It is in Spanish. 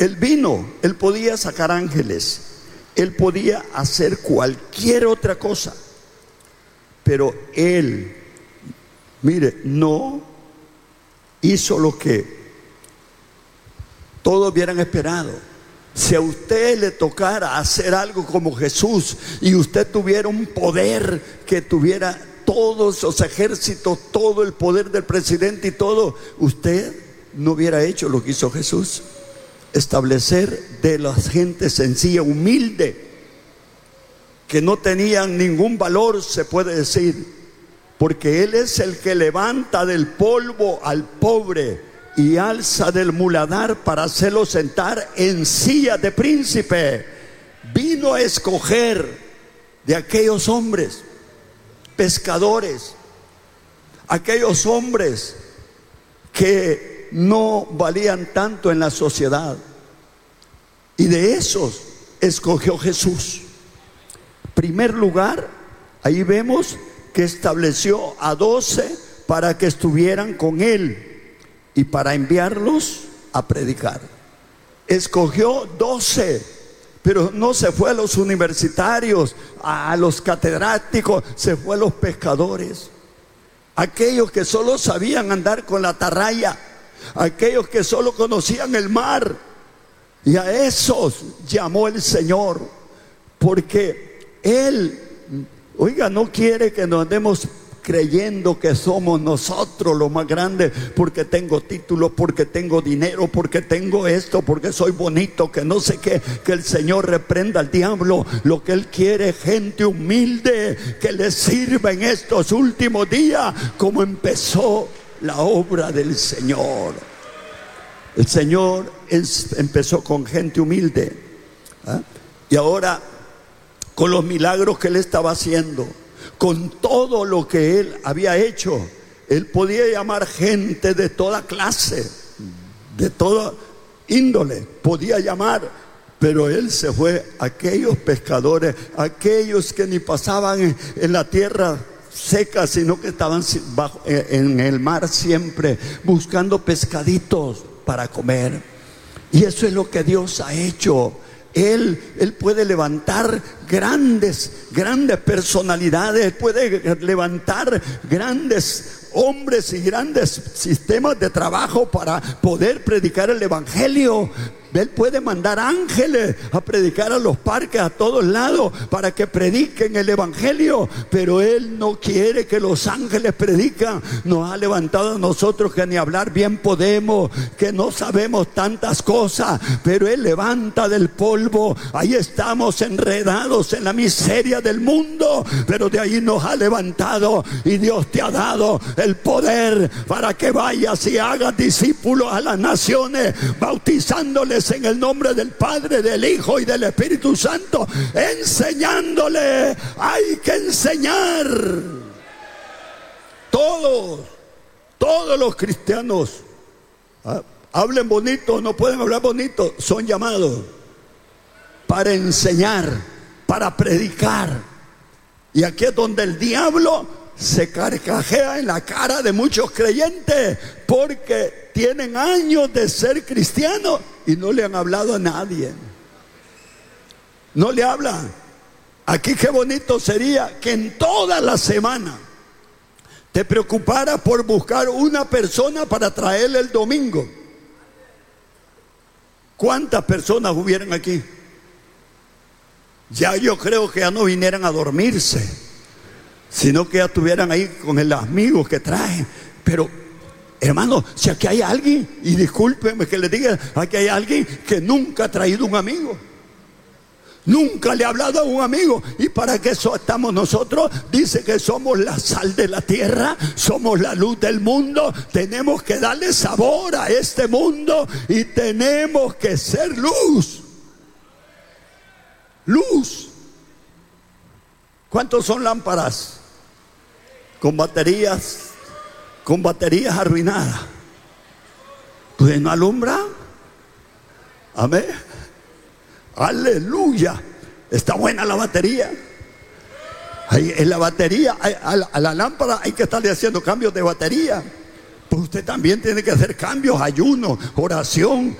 Él vino, Él podía sacar ángeles, Él podía hacer cualquier otra cosa, pero Él, mire, no hizo lo que todos hubieran esperado. Si a usted le tocara hacer algo como Jesús y usted tuviera un poder que tuviera todos los ejércitos, todo el poder del presidente y todo, usted no hubiera hecho lo que hizo Jesús. Establecer de la gente sencilla, humilde, que no tenían ningún valor, se puede decir, porque Él es el que levanta del polvo al pobre y alza del muladar para hacerlo sentar en silla de príncipe. Vino a escoger de aquellos hombres pescadores, aquellos hombres que no valían tanto en la sociedad, y de esos escogió Jesús. Primer lugar, ahí vemos que estableció a 12 para que estuvieran con Él y para enviarlos a predicar. Escogió 12, pero no se fue a los universitarios, a los catedráticos, se fue a los pescadores, aquellos que solo sabían andar con la atarraya, aquellos que solo conocían el mar, y a esos llamó el Señor, porque Él, oiga, no quiere que nos andemos creyendo que somos nosotros los más grandes, porque tengo títulos, porque tengo dinero, porque tengo esto, porque soy bonito, que no sé qué. Que el Señor reprenda al diablo. Lo que Él quiere es gente humilde que le sirva en estos últimos días, como empezó la obra del Señor. El Señor empezó con gente humilde, y ahora con los milagros que Él estaba haciendo, con todo lo que Él había hecho, Él podía llamar gente de toda clase, de toda índole, podía llamar, pero Él se fue a aquellos pescadores, aquellos que ni pasaban en la tierra seca, sino que estaban en el mar siempre, buscando pescaditos para comer. Y eso es lo que Dios ha hecho. Él puede levantar grandes personalidades, puede levantar grandes hombres y grandes sistemas de trabajo para poder predicar el evangelio. Él puede mandar ángeles a predicar a los parques, a todos lados, para que prediquen el evangelio, pero Él no quiere que los ángeles predican. Nos ha levantado a nosotros que ni hablar bien podemos, que no sabemos tantas cosas, pero Él levanta del polvo. Ahí estamos enredados en la miseria del mundo, pero de ahí nos ha levantado, y Dios te ha dado el poder para que vayas y hagas discípulos a las naciones, bautizándoles en el nombre del Padre, del Hijo y del Espíritu Santo, enseñándole. Hay que enseñar. Todos los cristianos, hablen bonito, no pueden hablar bonito, son llamados para enseñar, para predicar. Y aquí es donde el diablo se carcajea en la cara de muchos creyentes, porque tienen años de ser cristianos y no le han hablado a nadie. No le hablan. Aquí qué bonito sería que en toda la semana te preocuparas por buscar una persona para traerle el domingo. ¿Cuántas personas hubieran aquí? Ya yo creo que ya no vinieran a dormirse, sino que ya estuvieran ahí con el amigo que traen. Pero hermano, si aquí hay alguien, y discúlpenme que le diga, aquí hay alguien que nunca ha traído un amigo, nunca le ha hablado a un amigo. ¿Y para qué estamos nosotros? Dice que somos la sal de la tierra, somos la luz del mundo. Tenemos que darle sabor a este mundo y tenemos que ser luz. Luz. ¿Cuántos son lámparas con baterías arruinadas? Pues no alumbra. Amén. Aleluya. Está buena la batería. Ahí, en la batería, a la lámpara hay que estarle haciendo cambios de batería. Pues usted también tiene que hacer cambios, ayuno, oración,